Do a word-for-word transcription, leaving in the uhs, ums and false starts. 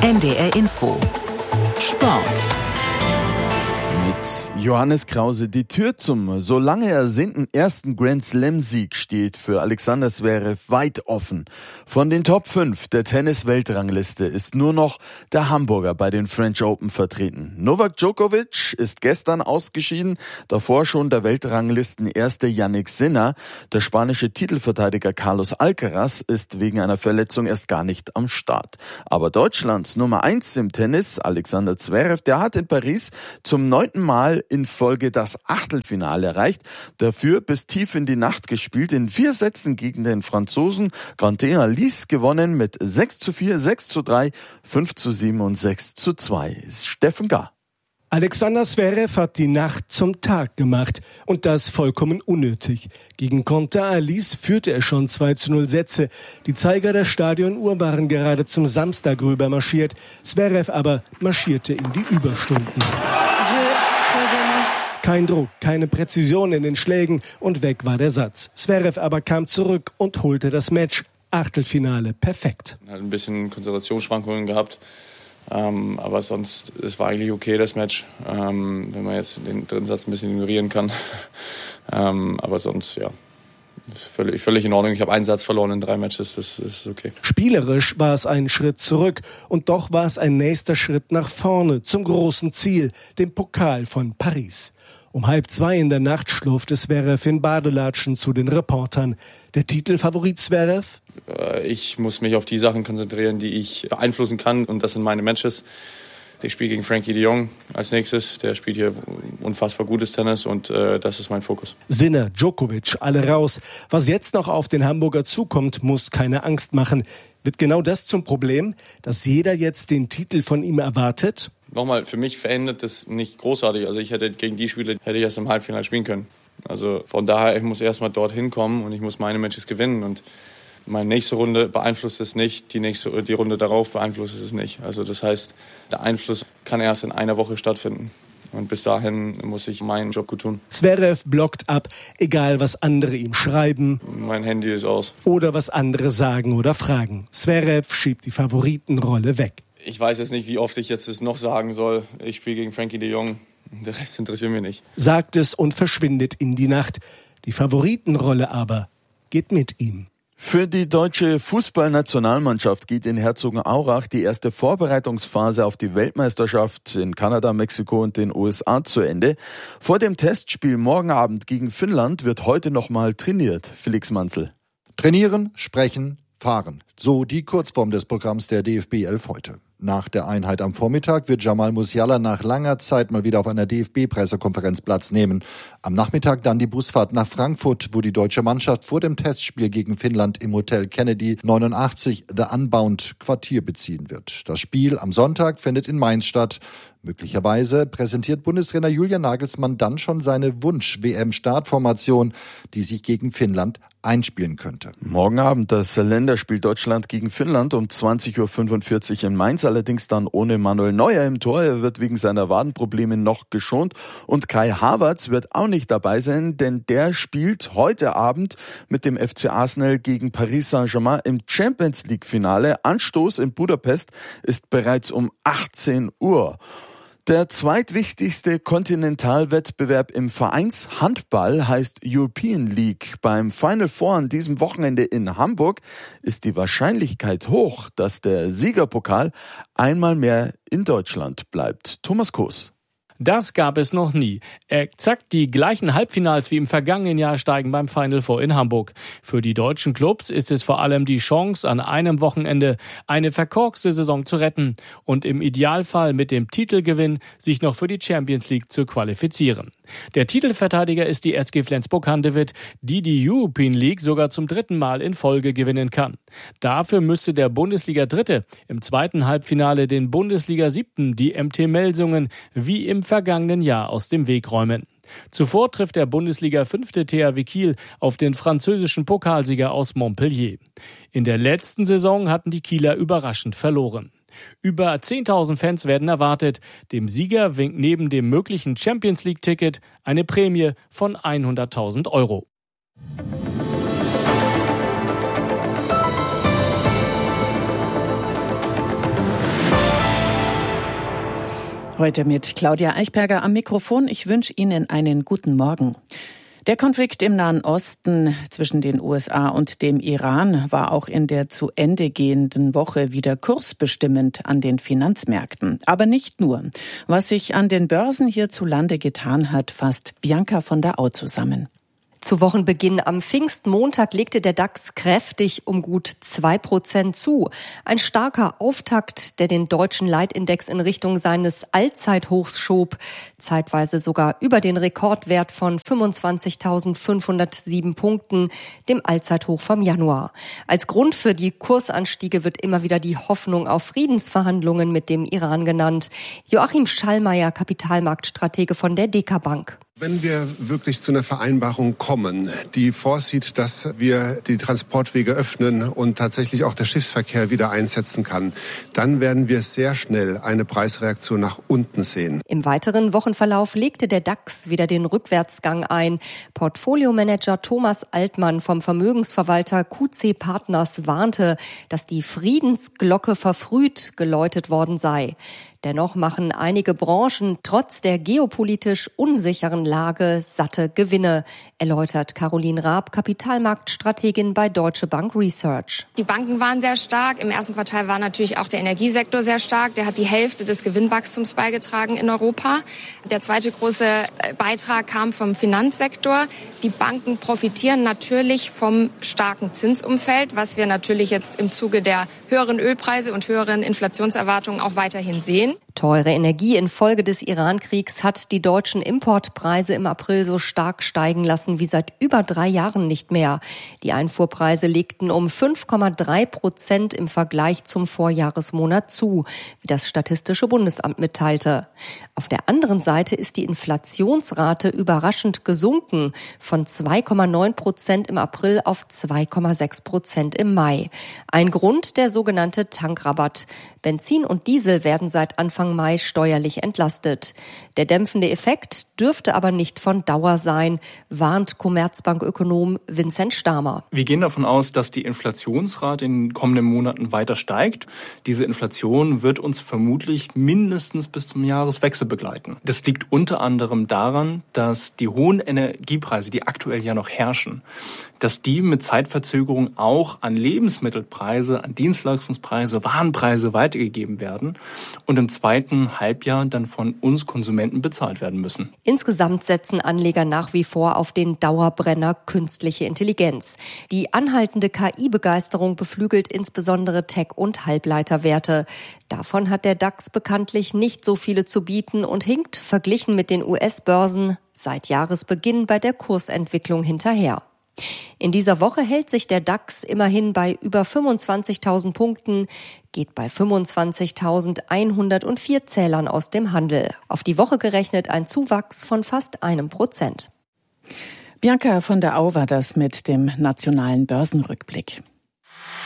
N D R Info. Sport. Mit Johannes Krause. Die Tür zum so lange ersehnten ersten Grand-Slam-Sieg steht für Alexander Zverev weit offen. Von den Top fünf der Tennis-Weltrangliste ist nur noch der Hamburger bei den French Open vertreten. Novak Djokovic ist gestern ausgeschieden, davor schon der Weltranglisten-Erste Jannik Sinner. Der spanische Titelverteidiger Carlos Alcaraz ist wegen einer Verletzung erst gar nicht am Start. Aber Deutschlands Nummer eins im Tennis, Alexander Zverev, der hat in Paris zum neunten Mal in Folge das Achtelfinale erreicht. Dafür bis tief in die Nacht gespielt, in vier Sätzen gegen den Franzosen Quentin Halys gewonnen mit sechs zu vier, sechs zu drei, fünf zu sieben und sechs zu zwei. Steffen Gar. Alexander Zverev hat die Nacht zum Tag gemacht und das vollkommen unnötig. Gegen Quentin Halys führte er schon zwei zu null Sätze. Die Zeiger der Stadionuhr waren gerade zum Samstag rüber marschiert. Zverev aber marschierte in die Überstunden. Kein Druck, keine Präzision in den Schlägen und weg war der Satz. Zverev aber kam zurück und holte das Match. Achtelfinale perfekt. Hat ein bisschen Konzentrationsschwankungen gehabt, ähm, aber sonst, es war eigentlich okay, das Match, ähm, wenn man jetzt den dritten Satz ein bisschen ignorieren kann. ähm, aber sonst, ja, völlig, völlig in Ordnung. Ich habe einen Satz verloren in drei Matches, das ist okay. Spielerisch war es ein Schritt zurück und doch war es ein nächster Schritt nach vorne zum großen Ziel, dem Pokal von Paris. Um halb zwei in der Nacht schlurfte Zverev in Badelatschen zu den Reportern. Der Titelfavorit Zverev? Ich muss mich auf die Sachen konzentrieren, die ich beeinflussen kann, und das sind meine Matches. Ich spiele gegen Frankie de Jong als nächstes. Der spielt hier unfassbar gutes Tennis und äh, das ist mein Fokus. Sinner, Djokovic, alle raus. Was jetzt noch auf den Hamburger zukommt, muss keine Angst machen. Wird genau das zum Problem, dass jeder jetzt den Titel von ihm erwartet? Nochmal, für mich verändert das nicht großartig. Also ich hätte gegen die Spiele hätte ich erst im Halbfinale spielen können. Also von daher, ich muss erstmal dorthin kommen und ich muss meine Matches gewinnen. Und meine nächste Runde beeinflusst es nicht, die nächste, die Runde darauf beeinflusst es nicht. Also das heißt, der Einfluss kann erst in einer Woche stattfinden. Und bis dahin muss ich meinen Job gut tun. Zverev blockt ab, egal was andere ihm schreiben. Mein Handy ist aus. Oder was andere sagen oder fragen. Zverev schiebt die Favoritenrolle weg. Ich weiß jetzt nicht, wie oft ich jetzt es noch sagen soll. Ich spiele gegen Frankie de Jong. Der Rest interessiert mich nicht. Sagt es und verschwindet in die Nacht. Die Favoritenrolle aber geht mit ihm. Für die deutsche Fußballnationalmannschaft geht in Herzogenaurach die erste Vorbereitungsphase auf die Weltmeisterschaft in Kanada, Mexiko und den U S A zu Ende. Vor dem Testspiel morgen Abend gegen Finnland wird heute nochmal trainiert. Felix Manzel. Trainieren, sprechen, fahren. So die Kurzform des Programms der D F B elf heute. Nach der Einheit am Vormittag wird Jamal Musiala nach langer Zeit mal wieder auf einer D F B-Pressekonferenz Platz nehmen. Am Nachmittag dann die Busfahrt nach Frankfurt, wo die deutsche Mannschaft vor dem Testspiel gegen Finnland im Hotel Kennedy neunundachtzig The Unbound Quartier beziehen wird. Das Spiel am Sonntag findet in Mainz statt. Möglicherweise präsentiert Bundestrainer Julian Nagelsmann dann schon seine Wunsch-W M-Startformation, die sich gegen Finnland einspielen könnte. Morgen Abend das Länderspiel Deutschland gegen Finnland um zwanzig Uhr fünfundvierzig in Mainz, allerdings dann ohne Manuel Neuer im Tor. Er wird wegen seiner Wadenprobleme noch geschont und Kai Havertz wird auch nicht dabei sein, denn der spielt heute Abend mit dem F C Arsenal gegen Paris Saint-Germain im Champions-League-Finale. Anstoß in Budapest ist bereits um achtzehn Uhr. Der zweitwichtigste Kontinentalwettbewerb im Vereinshandball heißt European League. Beim Final Four an diesem Wochenende in Hamburg ist die Wahrscheinlichkeit hoch, dass der Siegerpokal einmal mehr in Deutschland bleibt. Thomas Koos. Das gab es noch nie. Exakt die gleichen Halbfinals wie im vergangenen Jahr steigen beim Final Four in Hamburg. Für die deutschen Clubs ist es vor allem die Chance, an einem Wochenende eine verkorkste Saison zu retten und im Idealfall mit dem Titelgewinn sich noch für die Champions League zu qualifizieren. Der Titelverteidiger ist die S G Flensburg-Handewitt, die die European League sogar zum dritten Mal in Folge gewinnen kann. Dafür müsste der Bundesliga-Dritte im zweiten Halbfinale den Bundesliga-Siebten, die M T Melsungen, wie im vergangenen Jahr aus dem Weg räumen. Zuvor trifft der Bundesliga-Fünfte T H W Kiel auf den französischen Pokalsieger aus Montpellier. In der letzten Saison hatten die Kieler überraschend verloren. Über zehntausend Fans werden erwartet. Dem Sieger winkt neben dem möglichen Champions-League-Ticket eine Prämie von hunderttausend Euro. Heute mit Claudia Eichberger am Mikrofon. Ich wünsche Ihnen einen guten Morgen. Der Konflikt im Nahen Osten zwischen den U S A und dem Iran war auch in der zu Ende gehenden Woche wieder kursbestimmend an den Finanzmärkten. Aber nicht nur. Was sich an den Börsen hierzulande getan hat, fasst Bianca von der Au zusammen. Zu Wochenbeginn am Pfingstmontag legte der DAX kräftig um gut zwei Prozent zu. Ein starker Auftakt, der den deutschen Leitindex in Richtung seines Allzeithochs schob, zeitweise sogar über den Rekordwert von fünfundzwanzigtausendfünfhundertsieben Punkten, dem Allzeithoch vom Januar. Als Grund für die Kursanstiege wird immer wieder die Hoffnung auf Friedensverhandlungen mit dem Iran genannt. Joachim Schallmeier, Kapitalmarktstratege von der D K Bank. Wenn wir wirklich zu einer Vereinbarung kommen, die vorsieht, dass wir die Transportwege öffnen und tatsächlich auch der Schiffsverkehr wieder einsetzen kann, dann werden wir sehr schnell eine Preisreaktion nach unten sehen. Im weiteren Wochenverlauf legte der DAX wieder den Rückwärtsgang ein. Portfoliomanager Thomas Altmann vom Vermögensverwalter Q C Partners warnte, dass die Friedensglocke verfrüht geläutet worden sei. Dennoch machen einige Branchen trotz der geopolitisch unsicheren Lage satte Gewinne, erläutert Caroline Raab, Kapitalmarktstrategin bei Deutsche Bank Research. Die Banken waren sehr stark. Im ersten Quartal war natürlich auch der Energiesektor sehr stark. Der hat die Hälfte des Gewinnwachstums beigetragen in Europa. Der zweite große Beitrag kam vom Finanzsektor. Die Banken profitieren natürlich vom starken Zinsumfeld, was wir natürlich jetzt im Zuge der höheren Ölpreise und höheren Inflationserwartungen auch weiterhin sehen. Teure Energie infolge des Iran-Kriegs hat die deutschen Importpreise im April so stark steigen lassen wie seit über drei Jahren nicht mehr. Die Einfuhrpreise legten um fünf Komma drei Prozent im Vergleich zum Vorjahresmonat zu, wie das Statistische Bundesamt mitteilte. Auf der anderen Seite ist die Inflationsrate überraschend gesunken, von zwei Komma neun Prozent im April auf zwei Komma sechs Prozent im Mai. Ein Grund der sogenannte Tankrabatt. Benzin und Diesel werden seit Anfang Mai steuerlich entlastet. Der dämpfende Effekt dürfte aber nicht von Dauer sein, warnt Commerzbank-Ökonom Vincent Stamer. Wir gehen davon aus, dass die Inflationsrate in den kommenden Monaten weiter steigt. Diese Inflation wird uns vermutlich mindestens bis zum Jahreswechsel begleiten. Das liegt unter anderem daran, dass die hohen Energiepreise, die aktuell ja noch herrschen, dass die mit Zeitverzögerung auch an Lebensmittelpreise, an Dienstleistungspreise, Warenpreise weitergegeben werden und im zweiten Halbjahr dann von uns Konsumenten bezahlt werden müssen. Insgesamt setzen Anleger nach wie vor auf den Dauerbrenner künstliche Intelligenz. Die anhaltende K I-Begeisterung beflügelt insbesondere Tech- und Halbleiterwerte. Davon hat der DAX bekanntlich nicht so viele zu bieten und hinkt verglichen mit den U S-Börsen seit Jahresbeginn bei der Kursentwicklung hinterher. In dieser Woche hält sich der DAX immerhin bei über fünfundzwanzigtausend Punkten, geht bei fünfundzwanzigtausendeinhundertvier Zählern aus dem Handel. Auf die Woche gerechnet ein Zuwachs von fast einem Prozent. Bianca von der Au war das mit dem nationalen Börsenrückblick.